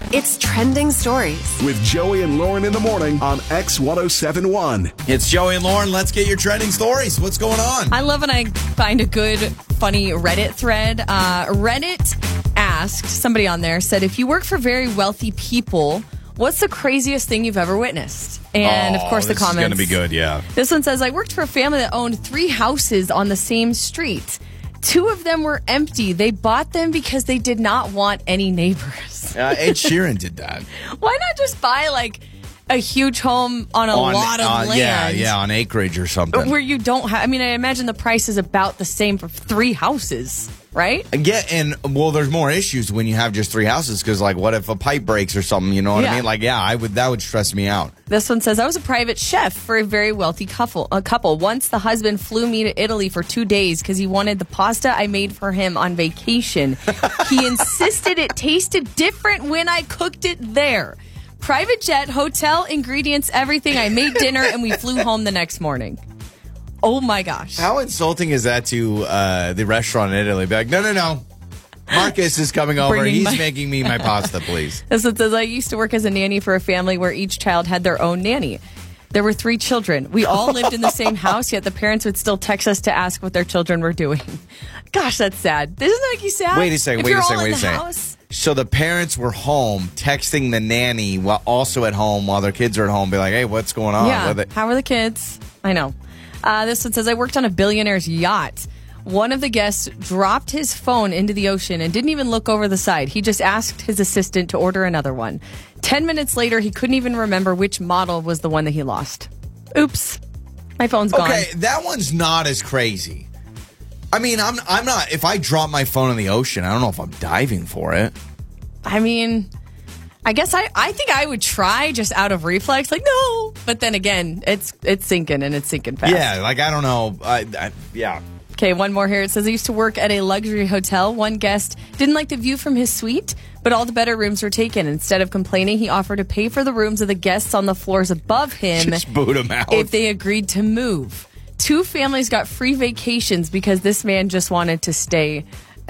It's Trending Stories with Joey and Lauren in the morning on X1071. It's Joey and Lauren. Let's get your trending stories. What's going on? I love when I find a good, funny Reddit thread. Reddit asked, somebody on there said, if you work for very wealthy people, what's the craziest thing you've ever witnessed? And of course, the comments. This is going to be good, yeah. This one says, I worked for a family that owned 3 houses on the same street. 2 of them were empty. They bought them because they did not want any neighbors. Ed Sheeran did that. Why not just buy like a huge home on a lot of land? Yeah, on acreage or something. Where you don't have, I mean, I imagine the price is about the same for 3 houses, right? Yeah, and well, there's more issues when you have just 3 houses because, like, what if a pipe breaks or something? You know what I mean? Like, yeah, that would stress me out. This one says, I was a private chef for a very wealthy couple. Once the husband flew me to Italy for 2 days because he wanted the pasta I made for him on vacation. He insisted it tasted different when I cooked it there. Private jet, hotel, ingredients, everything. I made dinner and we flew home the next morning. Oh my gosh. How insulting is that to the restaurant in Italy? Be like, no. Marcus is coming over. He's making me my pasta, please. This one says, I used to work as a nanny for a family where each child had their own nanny. There were 3 children. We all lived in the same house, yet the parents would still text us to ask what their children were doing. Gosh, that's sad. Doesn't that make you sad? Wait a second. So the parents were home texting the nanny while also at home while their kids are at home. Be like, hey, what's going on? Yeah, how are the kids? I know. This one says, I worked on a billionaire's yacht. One of the guests dropped his phone into the ocean and didn't even look over the side. He just asked his assistant to order another one. 10 minutes later, he couldn't even remember which model was the one that he lost. Oops. My phone's gone. Okay, that one's not as crazy. I mean, I'm not. If I drop my phone in the ocean, I don't know if I'm diving for it. I mean, I guess I think I would try just out of reflex, like, no. But then again, it's sinking and it's sinking fast. Yeah, like, I don't know. Yeah. Okay, one more here. It says, I used to work at a luxury hotel. One guest didn't like the view from his suite, but all the better rooms were taken. Instead of complaining, he offered to pay for the rooms of the guests on the floors above him. Just boot him out. If they agreed to move. 2 families got free vacations because this man just wanted to stay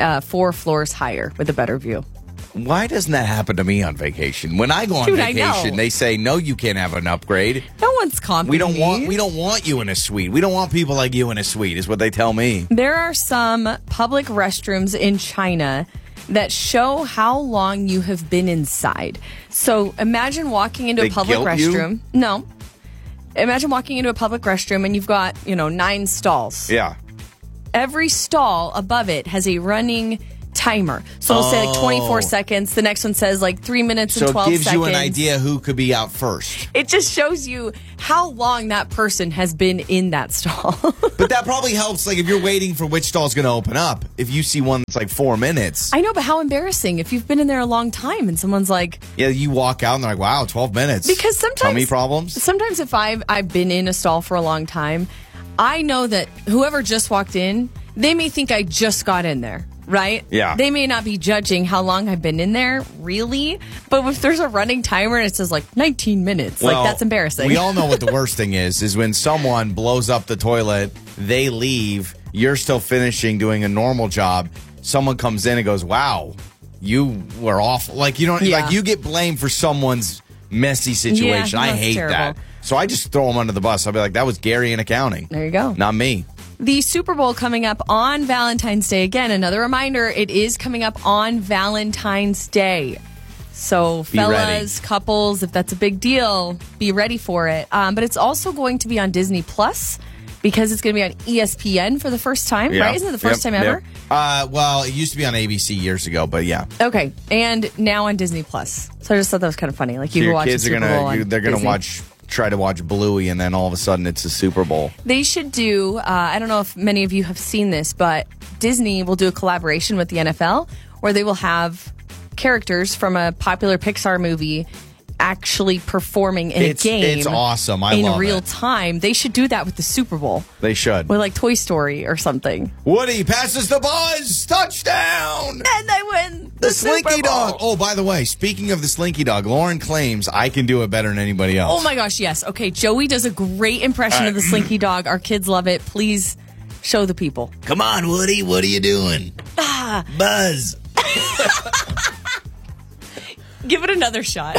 4 floors higher with a better view. Why doesn't that happen to me on vacation? When I go on vacation, they say, no, you can't have an upgrade. No one's comping we don't want you in a suite. We don't want people like you in a suite, is what they tell me. There are some public restrooms in China that show how long you have been inside. So imagine walking into a public restroom. No. Imagine walking into a public restroom and you've got, 9 stalls. Yeah. Every stall above it has a running timer. So it'll say like 24 seconds. The next one says like 3 minutes and 12 seconds. So it gives you an idea who could be out first. It just shows you how long that person has been in that stall. But that probably helps, like, if you're waiting for which stall's going to open up. If you see one that's like 4 minutes. I know, but how embarrassing if you've been in there a long time and someone's like... Yeah, you walk out and they're like, wow, 12 minutes. Because sometimes... Tummy problems? Sometimes if I've been in a stall for a long time, I know that whoever just walked in, they may think I just got in there. Right? Yeah. They may not be judging how long I've been in there, really. But if there's a running timer and it says like 19 minutes, well, that's embarrassing. We all know what the worst thing is when someone blows up the toilet, they leave, you're still finishing doing a normal job. Someone comes in and goes, wow, you were awful. Like, like you get blamed for someone's messy situation. Yeah, I hate terrible. that. So I just throw them under the bus. I'll be like, that was Gary in accounting. There you go. Not me. The Super Bowl coming up on Valentine's Day. Again, another reminder, it is coming up on Valentine's Day. So fellas, couples, if that's a big deal, be ready for it. But it's also going to be on Disney Plus because it's going to be on ESPN for the first time, right? Isn't it the first time ever? Well, it used to be on ABC years ago, but yeah. Okay, and now on Disney Plus. So I just thought that was kind of funny. Like you can watch the Super Bowl on they're going to Disney. try to watch Bluey, and then all of a sudden it's the Super Bowl. They should do, I don't know if many of you have seen this, but Disney will do a collaboration with the NFL where they will have characters from a popular Pixar movie actually performing in a game. It's awesome. I love it. In real time. They should do that with the Super Bowl. They should. With like Toy Story or something. Woody passes the buzz. Touchdown. And they win the Slinky Dog. Oh, by the way, speaking of the Slinky Dog, Lauren claims I can do it better than anybody else. Oh my gosh, yes. Okay, Joey does a great impression of the Slinky Dog. Our kids love it. Please show the people. Come on, Woody. What are you doing? Buzz. Give it another shot.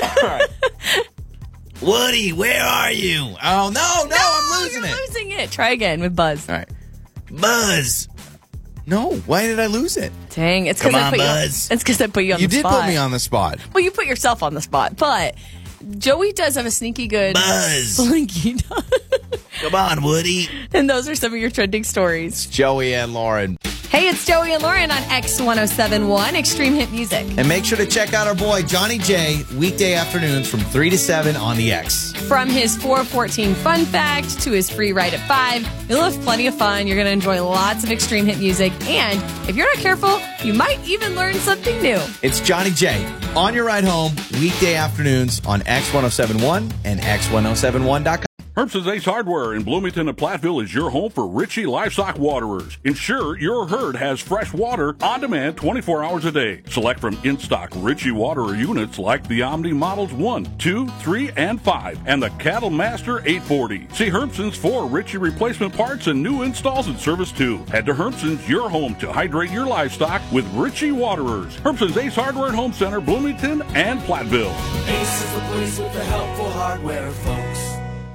Woody, where are you? Oh, no, I'm losing You're losing it. Try again with Buzz. All right. Buzz. No, why did I lose it? Dang, it's Come because I on, put Buzz. It's because I put you on the spot. You did put me on the spot. Well, you put yourself on the spot, but Joey does have a sneaky good Buzz. Blinky. Come on, Woody. And those are some of your trending stories. Joey and Lauren. Hey, it's Joey and Lauren on X1071 Extreme Hit Music. And make sure to check out our boy, Johnny J, weekday afternoons from 3 to 7 on the X. From his 414 fun fact to his free ride at 5, you'll have plenty of fun. You're going to enjoy lots of extreme hit music. And if you're not careful, you might even learn something new. It's Johnny J on your ride home, weekday afternoons on X1071 and X1071.com. Herbson's Ace Hardware in Bloomington and Platteville is your home for Ritchie Livestock Waterers. Ensure your herd has fresh water on demand 24 hours a day. Select from in-stock Ritchie Waterer units like the Omni Models 1, 2, 3, and 5, and the Cattle Master 840. See Herbson's for Ritchie replacement parts and new installs and service too. Head to Herbson's, your home to hydrate your livestock with Ritchie Waterers. Herbson's Ace Hardware and Home Center, Bloomington and Platteville. Ace is the place with the helpful hardware, folks.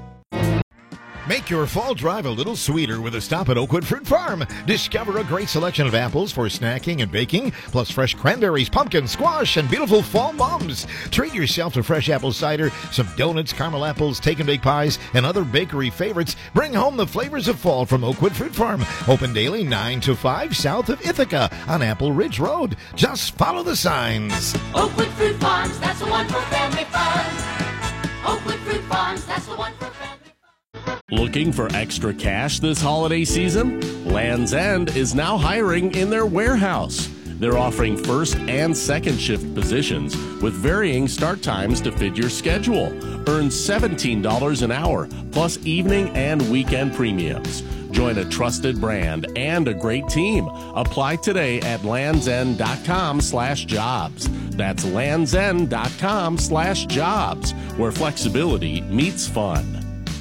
Make your fall drive a little sweeter with a stop at Oakwood Fruit Farm. Discover a great selection of apples for snacking and baking, plus fresh cranberries, pumpkin, squash, and beautiful fall mums. Treat yourself to fresh apple cider, some donuts, caramel apples, take and bake pies, and other bakery favorites. Bring home the flavors of fall from Oakwood Fruit Farm. Open daily 9 to 5 south of Ithaca on Apple Ridge Road. Just follow the signs. Oakwood Fruit Farms, that's the one for family fun. Oakwood Fruit Farms, that's the one for family fun. Looking for extra cash this holiday season? Land's End is now hiring in their warehouse. They're offering first and second shift positions with varying start times to fit your schedule. Earn $17 an hour, plus evening and weekend premiums. Join a trusted brand and a great team. Apply today at landsend.com/jobs. That's landsend.com/jobs, where flexibility meets fun.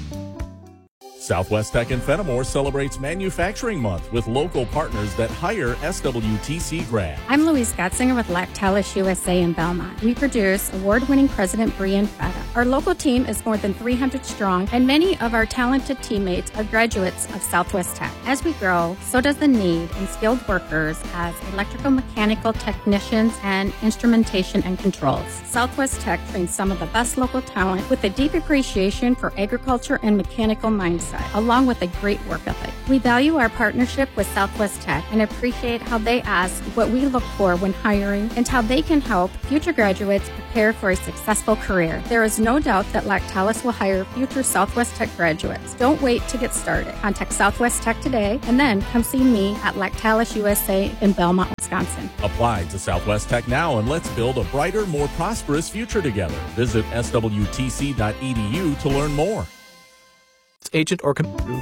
Southwest Tech in Fenimore celebrates Manufacturing Month with local partners that hire SWTC grads. I'm Louise Gottsinger with Lactalis USA in Belmont. We produce award-winning President Brie and Feta. Our local team is more than 300 strong, and many of our talented teammates are graduates of Southwest Tech. As we grow, so does the need in skilled workers as electrical mechanical technicians and instrumentation and controls. Southwest Tech trains some of the best local talent with a deep appreciation for agriculture and mechanical mindset, along with a great work ethic. We value our partnership with Southwest Tech and appreciate how they ask what we look for when hiring and how they can help future graduates prepare for a successful career. There is no doubt that Lactalis will hire future Southwest Tech graduates. Don't wait to get started. Contact Southwest Tech today and then come see me at Lactalis USA in Belmont, Wisconsin. Apply to Southwest Tech now and let's build a brighter, more prosperous future together. Visit swtc.edu to learn more. Agent or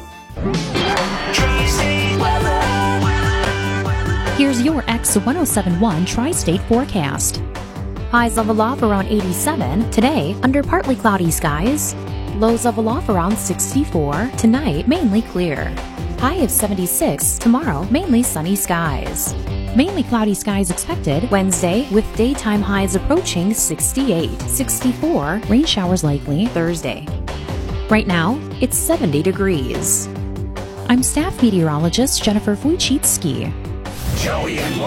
Here's your X1071 Tri-State forecast. Highs of aloft around 87 today under partly cloudy skies. Lows of aloft around 64 tonight, mainly clear. High of 76 tomorrow, mainly sunny skies. Mainly cloudy skies expected Wednesday with daytime highs approaching 68, 64, rain showers likely Thursday. Right now, it's 70 degrees. I'm staff meteorologist Jennifer Wojcicki. Joey and